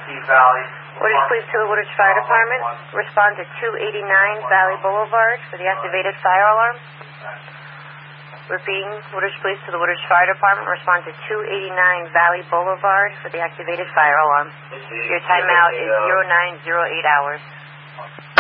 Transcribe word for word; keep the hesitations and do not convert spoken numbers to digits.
fifteen Valley. Woodridge Police to the Woodridge Fire Department. Respond to two eighty-nine Valley Boulevard for the activated fire alarm. Repeating, Woodridge Police to the Woodridge Fire Department. Respond to two eighty-nine Valley Boulevard for the activated fire alarm. Your timeout is zero nine zero eight hours.